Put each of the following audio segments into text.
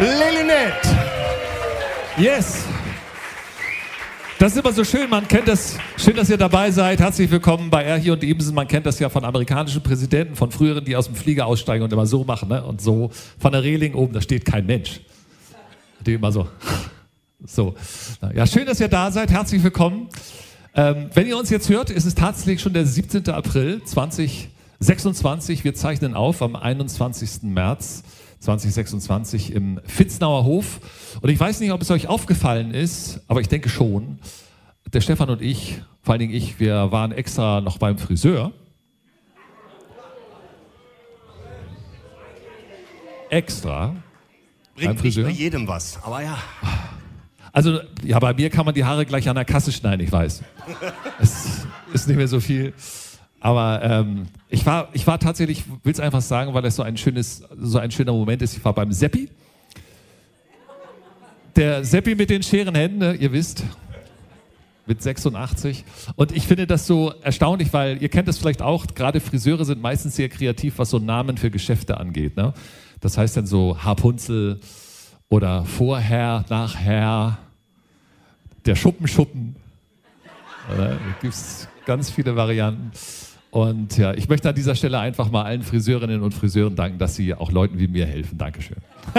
Lilynette. Yes. Das ist immer so schön, man kennt das. Schön, dass ihr dabei seid. Herzlich willkommen bei R hier und Ebensen. Man kennt das ja von amerikanischen Präsidenten, von früheren, die aus dem Flieger aussteigen und immer so machen. Ne? Und so von der Reling oben, da steht kein Mensch. Die immer so. So. Ja, schön, dass ihr da seid. Herzlich willkommen. Wenn ihr uns jetzt hört, ist es tatsächlich schon der 17. April 2026. Wir zeichnen auf am 21. März 2026 im Vitznauer Hof. Und ich weiß nicht, ob es euch aufgefallen ist, aber ich denke schon, der Stefan und ich, vor allen Dingen ich, wir waren extra noch beim Friseur. Extra. Bringt nicht bei jedem was, aber ja. Also, ja, bei mir kann man die Haare gleich an der Kasse schneiden, ich weiß. Es ist nicht mehr so viel. Aber ich war tatsächlich, will es einfach sagen, weil das so ein schöner Moment ist. Ich war beim Seppi. Der Seppi mit den scheren Händen, ne, ihr wisst, mit 86. Und ich finde das so erstaunlich, weil ihr kennt das vielleicht auch, gerade Friseure sind meistens sehr kreativ, was so Namen für Geschäfte angeht. Ne? Das heißt dann so Haarpunzel oder Vorher, Nachher, der Schuppen. Da gibt es ganz viele Varianten. Und ja, ich möchte an dieser Stelle einfach mal allen Friseurinnen und Friseuren danken, dass sie auch Leuten wie mir helfen. Dankeschön.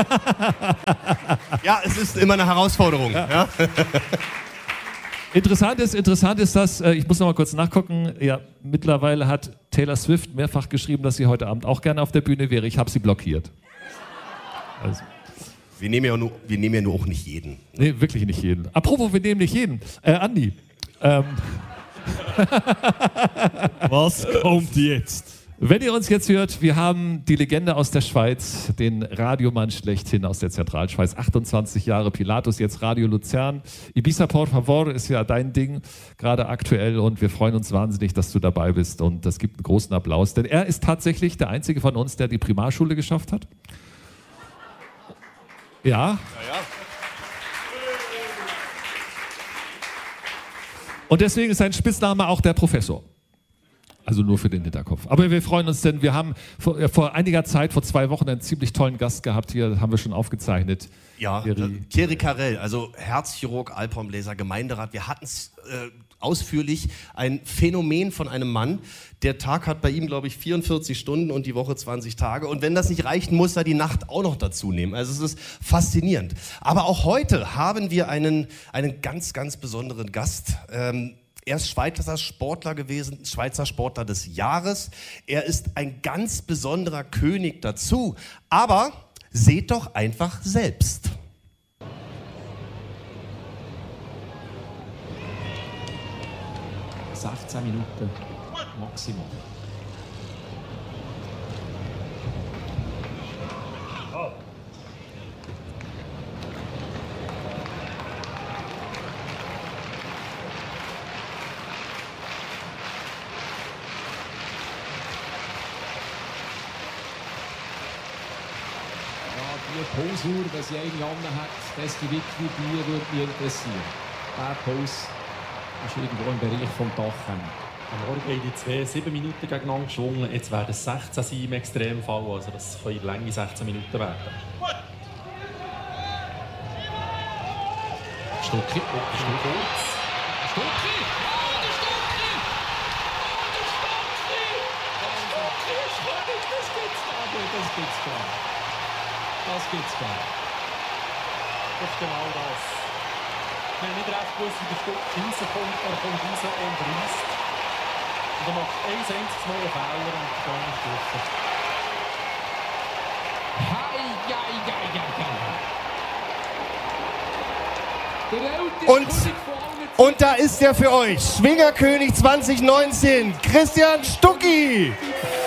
Ja, es ist immer eine Herausforderung. Ja. Interessant ist, dass, ich muss noch mal kurz nachgucken, ja, mittlerweile hat Taylor Swift mehrfach geschrieben, dass sie heute Abend auch gerne auf der Bühne wäre. Ich habe sie blockiert. Also. Wir nehmen ja nur auch nicht jeden. Nee, wirklich nicht jeden. Apropos, wir nehmen nicht jeden. Andi. Was kommt jetzt? Wenn ihr uns jetzt hört, wir haben die Legende aus der Schweiz, den Radiomann schlechthin aus der Zentralschweiz, 28 Jahre Pilatus, jetzt Radio Luzern. Ibiza por favor ist ja dein Ding, gerade aktuell, und wir freuen uns wahnsinnig, dass du dabei bist, und das gibt einen großen Applaus, denn er ist tatsächlich der einzige von uns, der die Primarschule geschafft hat. Ja. Und deswegen ist sein Spitzname auch der Professor. Also nur für den Hinterkopf. Aber wir freuen uns, denn wir haben vor einiger Zeit, vor 2 Wochen, einen ziemlich tollen Gast gehabt. Hier haben wir schon aufgezeichnet. Ja, Thierry Carrel, also Herzchirurg, Alpenbläser, Gemeinderat. Wir hatten es ausführlich. Ein Phänomen von einem Mann. Der Tag hat bei ihm, glaube ich, 44 Stunden und die Woche 20 Tage. Und wenn das nicht reicht, muss er die Nacht auch noch dazu nehmen. Also es ist faszinierend. Aber auch heute haben wir einen ganz, ganz besonderen Gast. Er ist Schweizer Sportler gewesen, Schweizer Sportler des Jahres. Er ist ein ganz besonderer König dazu. Aber seht doch einfach selbst. – 16 Minuten maximal. Die Poseuhr, die sie eigentlich anhat, das die wirklich die würde mich interessieren. Diese Pose ist irgendwo im Bereich vom Dach. Am Morgen haben die 2 7 Minuten gegeneinander geschwungen. Jetzt werden es 16 sein im Extremfall. Also das können lange 16 Minuten werden. Stucki. Kurz. Stucki! Das gibt's gar nicht. Das ist genau das. Wenn er nicht recht gewusst, wie der Stuck rauskommt, er kommt raus und reisst. Und er macht ein einziges Mal einen Fehler und dann ist es Und da ist er für euch, Schwingerkönig 2019, Christian Stucki.